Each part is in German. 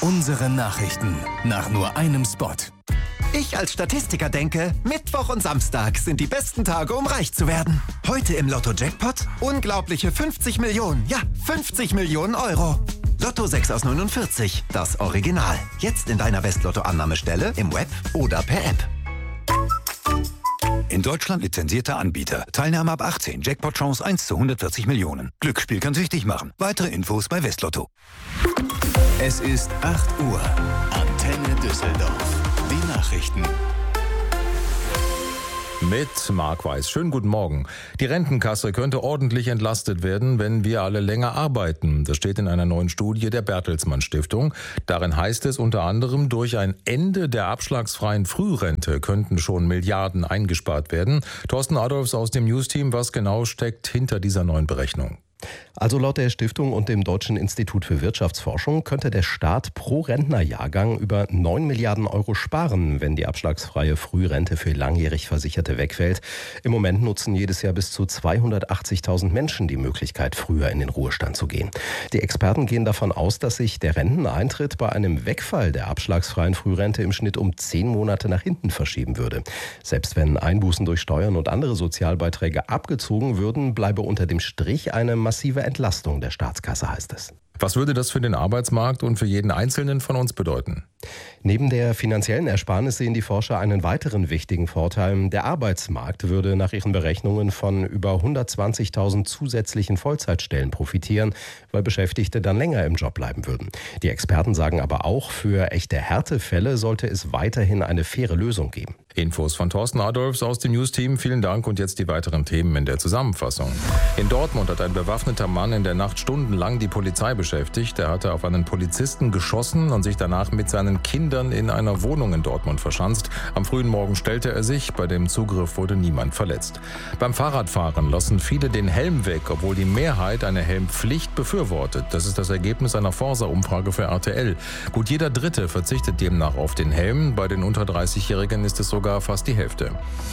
Unsere Nachrichten nach nur einem Spot. Ich als Statistiker denke, Mittwoch und Samstag sind die besten Tage, um reich zu werden. Heute im Lotto-Jackpot unglaubliche 50 Millionen, ja 50 Millionen Euro. Lotto 6 aus 49, das Original. Jetzt in deiner Westlotto-Annahmestelle, im Web oder per App. In Deutschland lizenzierter Anbieter. Teilnahme ab 18. Jackpot-Chance 1 zu 140 Millionen. Glücksspiel kann süchtig machen. Weitere Infos bei Westlotto. Es ist 8 Uhr. Antenne Düsseldorf. Die Nachrichten. Mit Marc Weiß. Schönen guten Morgen. Die Rentenkasse könnte ordentlich entlastet werden, wenn wir alle länger arbeiten. Das steht in einer neuen Studie der Bertelsmann Stiftung. Darin heißt es unter anderem, durch ein Ende der abschlagsfreien Frührente könnten schon Milliarden eingespart werden. Thorsten Adolfs aus dem News-Team, was genau steckt hinter dieser neuen Berechnung? Also laut der Stiftung und dem Deutschen Institut für Wirtschaftsforschung könnte der Staat pro Rentnerjahrgang über 9 Milliarden Euro sparen, wenn die abschlagsfreie Frührente für langjährig Versicherte wegfällt. Im Moment nutzen jedes Jahr bis zu 280.000 Menschen die Möglichkeit, früher in den Ruhestand zu gehen. Die Experten gehen davon aus, dass sich der Renteneintritt bei einem Wegfall der abschlagsfreien Frührente im Schnitt um 10 Monate nach hinten verschieben würde. Selbst wenn Einbußen durch Steuern und andere Sozialbeiträge abgezogen würden, bleibe unter dem Strich eine massive Entlastung der Staatskasse, heißt es. Was würde das für den Arbeitsmarkt und für jeden Einzelnen von uns bedeuten? Neben der finanziellen Ersparnis sehen die Forscher einen weiteren wichtigen Vorteil. Der Arbeitsmarkt würde nach ihren Berechnungen von über 120.000 zusätzlichen Vollzeitstellen profitieren, weil Beschäftigte dann länger im Job bleiben würden. Die Experten sagen aber auch, für echte Härtefälle sollte es weiterhin eine faire Lösung geben. Infos von Thorsten Adolfs aus dem News-Team. Vielen Dank und jetzt die weiteren Themen in der Zusammenfassung. In Dortmund hat ein bewaffneter Mann in der Nacht stundenlang die Polizei beschäftigt. Er hatte auf einen Polizisten geschossen und sich danach mit seinen Kindern in einer Wohnung in Dortmund verschanzt. Am frühen Morgen stellte er sich. Bei dem Zugriff wurde niemand verletzt. Beim Fahrradfahren lassen viele den Helm weg, obwohl die Mehrheit eine Helmpflicht befürwortet. Das ist das Ergebnis einer Forsa-Umfrage für RTL. Gut jeder Dritte verzichtet demnach auf den Helm. Bei den unter 30-Jährigen ist es sogar fast die Hälfte.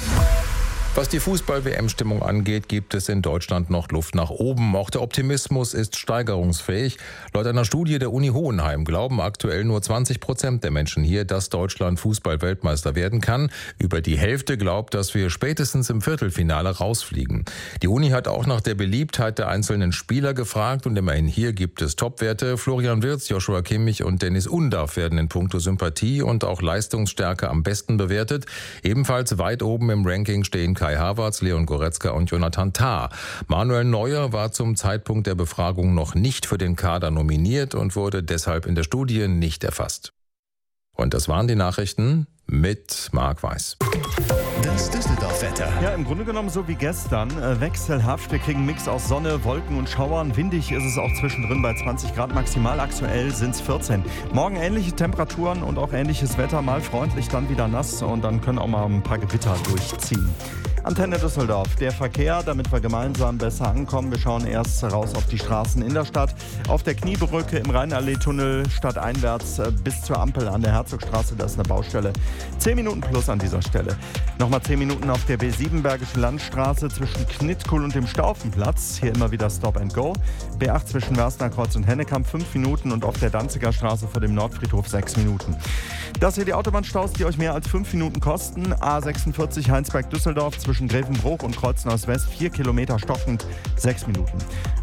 Was die Fußball-WM-Stimmung angeht, gibt es in Deutschland noch Luft nach oben. Auch der Optimismus ist steigerungsfähig. Laut einer Studie der Uni Hohenheim glauben aktuell nur 20% der Menschen hier, dass Deutschland Fußball-Weltmeister werden kann. Über die Hälfte glaubt, dass wir spätestens im Viertelfinale rausfliegen. Die Uni hat auch nach der Beliebtheit der einzelnen Spieler gefragt und immerhin hier gibt es Topwerte. Florian Wirtz, Joshua Kimmich und Dennis Undaff werden in puncto Sympathie und auch Leistungsstärke am besten bewertet. Ebenfalls weit oben im Ranking stehen Kai Havertz, Leon Goretzka und Jonathan Tah. Manuel Neuer war zum Zeitpunkt der Befragung noch nicht für den Kader nominiert und wurde deshalb in der Studie nicht erfasst. Und das waren die Nachrichten mit Marc Weiß. Das Düsseldorf-Wetter. Ja, im Grunde genommen so wie gestern. Wechselhaft. Wir kriegen einen Mix aus Sonne, Wolken und Schauern. Windig ist es auch zwischendrin bei 20 Grad. Maximal aktuell sind es 14. Morgen ähnliche Temperaturen und auch ähnliches Wetter. Mal freundlich, dann wieder nass und dann können auch mal ein paar Gewitter durchziehen. Antenne Düsseldorf, der Verkehr, damit wir gemeinsam besser ankommen. Wir schauen erst raus auf die Straßen in der Stadt. Auf der Kniebrücke im Rheinallee-Tunnel stadteinwärts bis zur Ampel an der Herzogstraße, da ist eine Baustelle. 10 Minuten plus an dieser Stelle. Nochmal 10 Minuten auf der B7 Bergische Landstraße zwischen Knittkul und dem Staufenplatz. Hier immer wieder Stop and Go. B8 zwischen Werstnerkreuz und Hennekamp 5 Minuten und auf der Danziger Straße vor dem Nordfriedhof 6 Minuten. Das hier die Autobahnstaus, die euch mehr als 5 Minuten kosten. A46 Heinsberg-Düsseldorf zwischen Grevenbruch und Kreuzneuss West 4 Kilometer stockend 6 Minuten.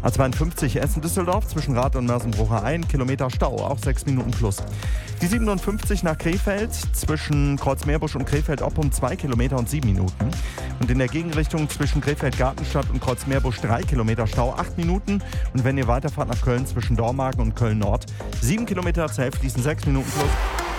A52 Essen-Düsseldorf zwischen Rath und Mersenbrucher 1 Kilometer Stau, auch 6 Minuten plus. Die 57 nach Krefeld zwischen Kreuzmeerbusch und Krefeld-Oppum 2 Kilometer und 7 Minuten. Und in der Gegenrichtung zwischen Krefeld-Gartenstadt und Kreuzmeerbusch 3 Kilometer Stau, 8 Minuten. Und wenn ihr weiterfahrt nach Köln zwischen Dormagen und Köln-Nord 7 Kilometer zäh fließen 6 Minuten plus.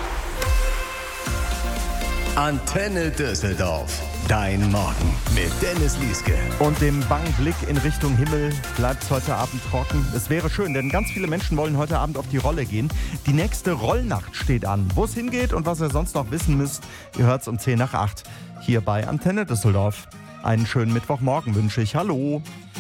Antenne Düsseldorf. Dein Morgen mit Dennis Lieske. Und dem bangen Blick in Richtung Himmel bleibt es heute Abend trocken. Es wäre schön, denn ganz viele Menschen wollen heute Abend auf die Rolle gehen. Die nächste Rollnacht steht an. Wo es hingeht und was ihr sonst noch wissen müsst, ihr hört es um 10 nach 8 hier bei Antenne Düsseldorf. Einen schönen Mittwochmorgen wünsche ich. Hallo.